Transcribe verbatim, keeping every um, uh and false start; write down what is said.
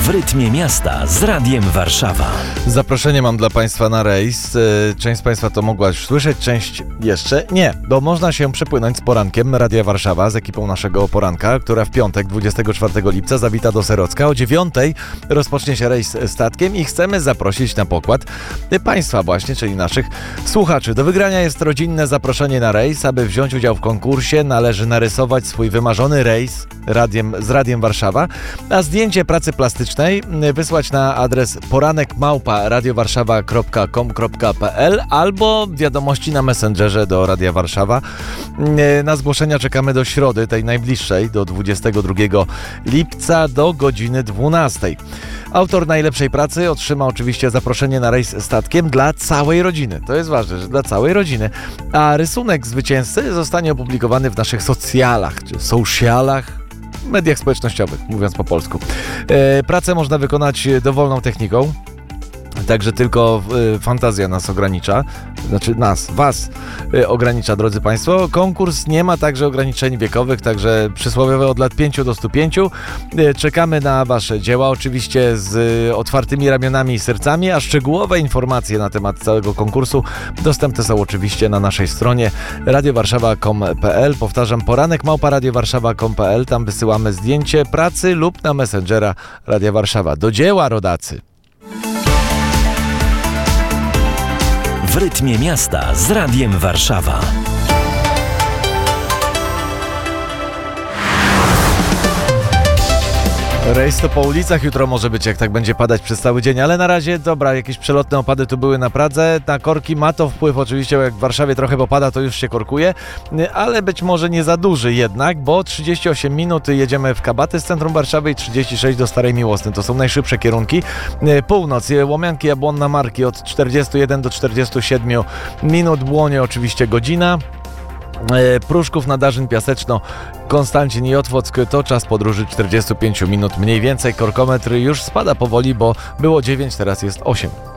W rytmie miasta z Radiem Warszawa. Zaproszenie mam dla Państwa na rejs. Część z Państwa to mogła już słyszeć, część jeszcze nie, bo można się przepłynąć z porankiem Radia Warszawa z ekipą naszego poranka, która w piątek, dwudziestego czwartego lipca zawita do Serocka. O dziewiątej rozpocznie się rejs statkiem i chcemy zaprosić na pokład Państwa właśnie, czyli naszych słuchaczy. Do wygrania jest rodzinne zaproszenie na rejs. Aby wziąć udział w konkursie, należy narysować swój wymarzony rejs radiem, z Radiem Warszawa, a zdjęcie pracy plastycznej wysłać na adres poranek małpa radiowarszawa kropka com kropka p l albo wiadomości na Messengerze do Radia Warszawa. Na zgłoszenia czekamy do środy, tej najbliższej, do dwudziestego drugiego lipca do godziny dwunastej. Autor najlepszej pracy otrzyma oczywiście zaproszenie na rejs statkiem dla całej rodziny. To jest ważne, że dla całej rodziny. A rysunek zwycięzcy zostanie opublikowany w naszych socjalach, czy socialach, mediach społecznościowych, mówiąc po polsku. E, pracę można wykonać dowolną techniką, także tylko e, fantazja nas ogranicza, znaczy nas, was e, ogranicza, drodzy Państwo. Konkurs nie ma także ograniczeń wiekowych, także przysłowiowe od lat pięciu do stu pięciu. E, czekamy na Wasze dzieła, oczywiście z e, otwartymi ramionami i sercami, a szczegółowe informacje na temat całego konkursu dostępne są oczywiście na naszej stronie radiowarszawa kropka com kropka p l. Powtarzam, poranek małpa radiowarszawa kropka com kropka p l. Tam wysyłamy zdjęcie pracy lub na Messengera Radia Warszawa. Do dzieła, rodacy! W rytmie miasta z Radiem Warszawa. Rejs to po ulicach jutro może być, jak tak będzie padać przez cały dzień, ale na razie, dobra, jakieś przelotne opady tu były na Pradze, na korki ma to wpływ oczywiście, jak w Warszawie trochę popada, to już się korkuje, ale być może nie za duży jednak, bo trzydzieści osiem minut jedziemy w Kabaty z centrum Warszawy i trzydzieści sześć do Starej Miłosny, to są najszybsze kierunki. Północ, Łomianki, Jabłonna, Marki od czterdziestu jeden do czterdziestu siedmiu minut, Błonie oczywiście godzina. Pruszków, Nadarzyn, Piaseczno, Konstancin i Otwock to czas podróży czterdziestu pięciu minut mniej więcej. Korkometr już spada powoli, bo było dziewięć, teraz jest osiem.